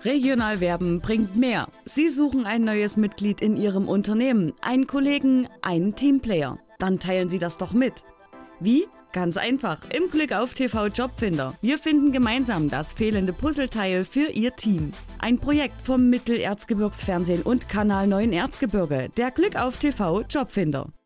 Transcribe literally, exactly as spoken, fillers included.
Regional werben bringt mehr. Sie suchen ein neues Mitglied in Ihrem Unternehmen, einen Kollegen, einen Teamplayer. Dann teilen Sie das doch mit. Wie? Ganz einfach, im Glück auf T V Jobfinder. Wir finden gemeinsam das fehlende Puzzleteil für Ihr Team. Ein Projekt vom Mittelerzgebirgsfernsehen und Kanal neun Erzgebirge, der Glück auf T V Jobfinder.